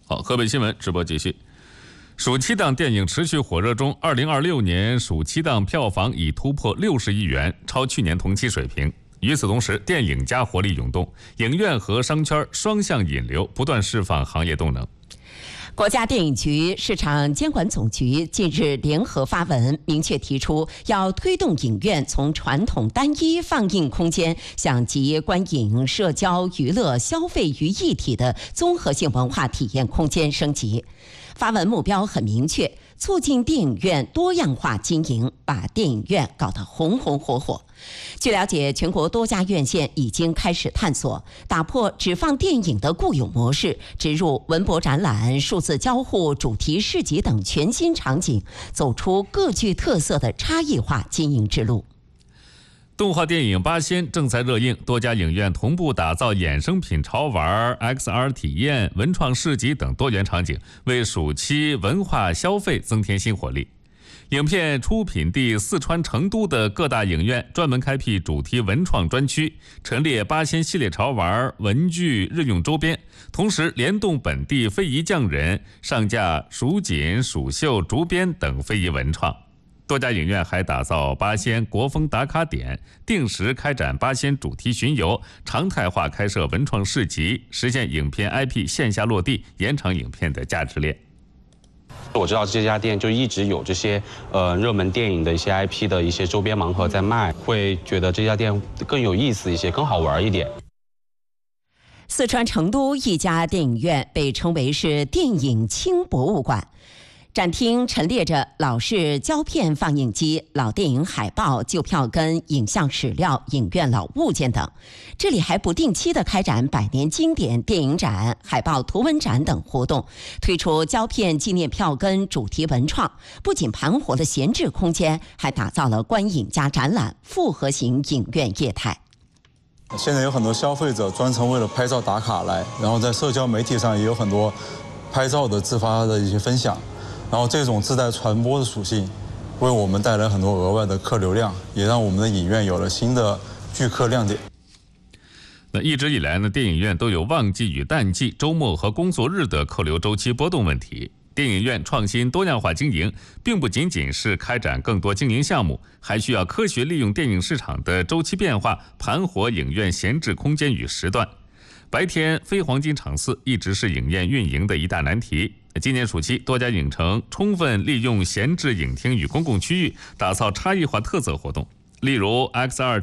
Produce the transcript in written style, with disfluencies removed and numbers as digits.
好，河北新闻直播继续。暑期档电影持续火热中，2026年暑期档票房已突破60亿元，超去年同期水平。与此同时，电影家活力涌动，影院和商圈双向引流，不断释放行业动能。 国家电影局市场监管总局近日联合发文，明确提出要推动影院从传统单一放映空间向集观影、社交、娱乐、消费于一体的综合性文化体验空间升级。发文目标很明确，促进电影院多样化经营，把电影院搞得红红火火。据了解，全国多家院线已经开始探索打破只放电影的固有模式，植入文博展览、数字交互、主题市集等全新场景，走出各具特色的差异化经营之路。 动画电影《八仙》正在热映，多家影院同步打造衍生品潮玩、XR 体验、文创市集等多元场景，为暑期文化消费增添新活力。影片出品地四川成都的各大影院专门开辟主题文创专区，陈列八仙系列潮玩、文具、日用周边，同时联动本地非遗匠人上架蜀锦、蜀绣、竹编等非遗文创。多家影院还打造八仙国风打卡点，定时开展八仙主题巡游，常态化开设文创市集，实现影片 IP 线下落地，延长影片的价值链。 我知道这家店就一直有这些热门电影的一些 IP 的一些周边盲盒在卖，会觉得这家店更有意思一些，更好玩一点。 四川成都一家电影院被称为是电影轻博物馆。展厅陈列着老式胶片放映机、老电影海报、旧票根、影像史料、影院老物件等。这里还不定期地开展百年经典电影展、海报图文展等活动，推出胶片纪念票根主题文创。不仅盘活了闲置空间，还打造了观影加展览复合型影院业态。 现在有很多消费者专程为了拍照打卡来，然后在社交媒体上也有很多拍照的自发的一些分享。然后这种自带传播的属性，为我们带来很多额外的客流量，也让我们的影院有了新的聚客亮点。 那一直以来呢，电影院都有旺季与淡季、周末和工作日的客流周期波动问题。电影院创新多样化经营，并不仅仅是开展更多经营项目，还需要科学利用电影市场的周期变化，盘活影院闲置空间与时段。白天非黄金场次一直是影院运营的一大难题。今年暑期，多家影城充分利用闲置影厅与公共区域，打造差异化特色活动，例如 XR